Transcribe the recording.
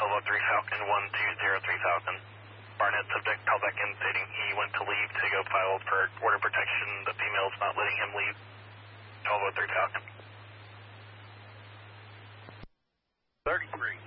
1203 Falcon 1203 Falcon. Barnett subject called back in stating he went to leave to go file for order protection. The female's not letting him leave. 1203 Falcon. 33.